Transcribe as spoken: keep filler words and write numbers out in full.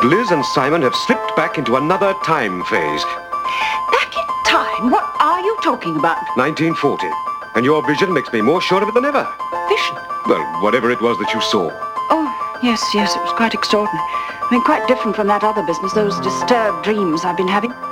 Liz and Simon have slipped back into another time phase. Back in time? What are you talking about? nineteen forty. And your vision makes me more sure of it than ever. Vision? Well, whatever it was that you saw. Oh, yes, yes, it was quite extraordinary. I mean, quite different from that other business, those disturbed dreams I've been having.